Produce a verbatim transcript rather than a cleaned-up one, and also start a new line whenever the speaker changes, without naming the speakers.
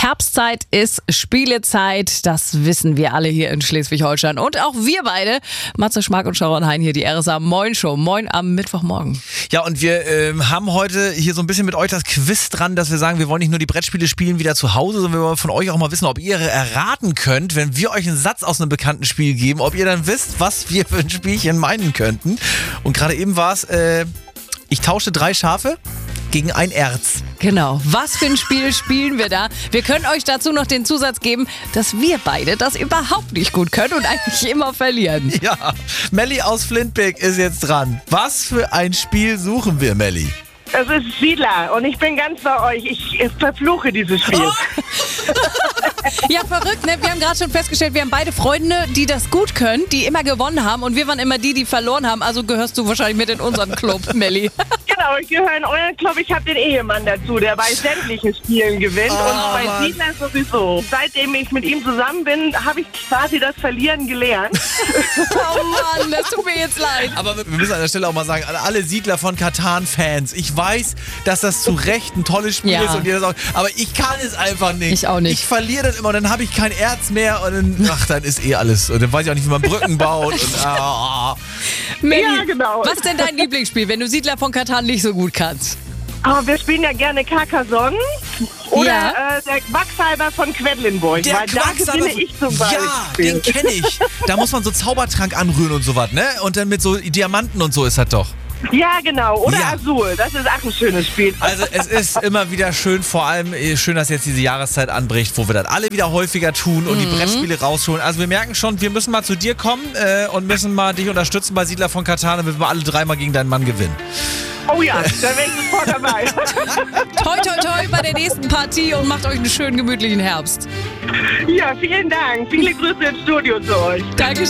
Herbstzeit ist Spielezeit, das wissen wir alle hier in Schleswig-Holstein. Und auch wir beide, Matze Schmark und Sharon Hein hier, die R S A Moin Show. Moin am Mittwochmorgen.
Ja, und wir ähm, haben heute hier so ein bisschen mit euch das Quiz dran, dass wir sagen, wir wollen nicht nur die Brettspiele spielen wieder zu Hause, sondern wir wollen von euch auch mal wissen, ob ihr erraten könnt, wenn wir euch einen Satz aus einem bekannten Spiel geben, ob ihr dann wisst, was wir für ein Spielchen meinen könnten. Und gerade eben war es, äh, ich tausche drei Schafe gegen ein Erz.
Genau. Was für ein Spiel spielen wir da? Wir können euch dazu noch den Zusatz geben, dass wir beide das überhaupt nicht gut können und eigentlich immer verlieren.
Ja, Melli aus Flintbeck ist jetzt dran. Was für ein Spiel suchen wir, Melli?
Es ist Siedler und ich bin ganz bei euch. Ich äh, verfluche dieses Spiel.
Oh. Ja, verrückt, ne? Wir haben gerade schon festgestellt, wir haben beide Freunde, die das gut können, die immer gewonnen haben und wir waren immer die, die verloren haben. Also gehörst du wahrscheinlich mit in unseren Club, Melli.
Genau, ich gehöre in euren Club. Ich habe den Ehemann dazu, der bei sämtlichen Spielen gewinnt.
Oh,
und bei
Mann.
Siedler sowieso. Seitdem ich mit ihm zusammen bin, habe ich quasi das Verlieren gelernt.
Oh Mann, das tut mir jetzt leid.
Aber wir müssen an der Stelle auch mal sagen, an alle Siedler von Katan-Fans, ich weiß, dass das zu Recht ein tolles Spiel
Ja.
ist und ihr das auch, aber ich kann es einfach nicht.
Ich auch nicht.
Ich verliere dann immer und dann habe ich kein Erz mehr und dann, ach, dann ist eh alles. Und dann weiß ich auch nicht, wie man Brücken baut. Und, ah.
Melli,
Ja, genau.
was ist denn dein Lieblingsspiel, wenn du Siedler von Katan nicht so gut kannst?
Aber wir spielen ja gerne Carcassonne oder
Ja.
äh, der Quacksalber von Quedlinburg.
Der
weil da
Quacksalber
gewinne ich zum
Ja,
Beispiel.
den kenne ich. Da muss man so Zaubertrank anrühren und sowas, ne? Und dann mit so Diamanten und so ist das doch.
Ja, genau. Oder
Ja.
Azul. Das ist auch ein schönes Spiel.
Also es ist immer wieder schön, vor allem äh, schön, dass jetzt diese Jahreszeit anbricht, wo wir das alle wieder häufiger tun und die Brettspiele rausholen. Also wir merken schon, wir müssen mal zu dir kommen äh, und müssen mal dich unterstützen bei Siedler von Katan, damit wir alle dreimal gegen deinen Mann gewinnen.
Oh ja, da wäre ich sofort dabei.
Toi, toi, toi bei der nächsten Partie und macht euch einen schönen, gemütlichen Herbst.
Ja, vielen Dank. Viele Grüße ins Studio zu euch.
Dankeschön.